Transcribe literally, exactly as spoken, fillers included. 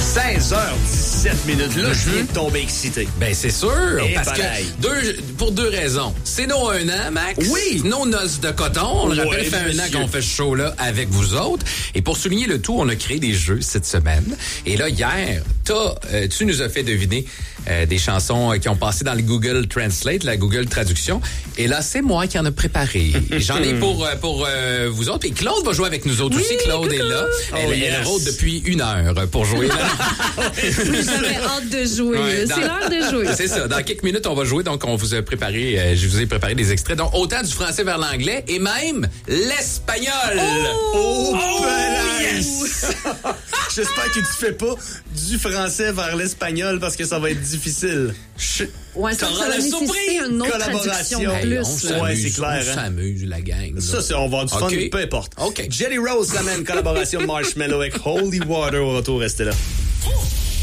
seize heures dix-sept minutes. Là, je viens de tomber excité. Ben, c'est sûr. Et parce pareil. que deux, pour deux raisons. C'est nos un an, Max. Oui. Nos noces de coton. On le rappelle, Ouais, fait un monsieur. an qu'on fait ce show-là avec vous autres. Et pour souligner le tout, on a créé des jeux cette semaine. Et là, hier, t'as, euh, tu nous as fait deviner euh, des chansons qui ont passé dans le Google Translate, la Google Traduction. Et là, c'est moi qui en ai préparé. J'en ai pour, euh, pour euh, vous autres. Et Claude va jouer avec nous autres Oui, aussi. Claude coucou. est là. Elle, Oh, elle yes. rôde depuis une heure pour jouer. Là. J'avais hâte de jouer. Ouais, dans- C'est l'heure de jouer. C'est ça. Dans quelques minutes, on va jouer. Donc, on vous a préparé, euh, je vous ai préparé des extraits. Donc, autant du français vers l'anglais et même l'espagnol. Oh, Oh, yes! J'espère que tu fais pas du français vers l'espagnol parce que ça va être difficile. Je- Ouais, ça, T'auras ça va la nécessiter surprise. une autre Collaboration. traduction de Hey, on plus. s'amuse, Ouais, c'est clair, On hein. s'amuse, la gang. là. Ça, c'est, on va avoir du fun, OK. peu importe. OK. Jelly Rose amène collaboration de Marshmello avec Holy Water au retour. Restez là.